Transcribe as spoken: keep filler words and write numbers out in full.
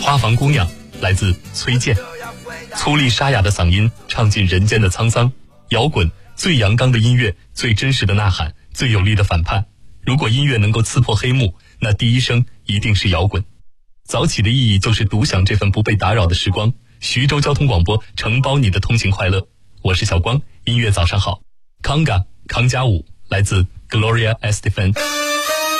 花房姑娘来自崔健，粗粝沙哑的嗓音唱尽人间的沧桑。摇滚最阳刚的音乐，最真实的呐喊，最有力的反叛。如果音乐能够刺破黑幕，那第一声一定是摇滚。早起的意义就是独享这份不被打扰的时光。徐州交通广播承包你的通勤快乐，我是小光。音乐早上好，康嘎康佳舞来自 Gloria Estefan。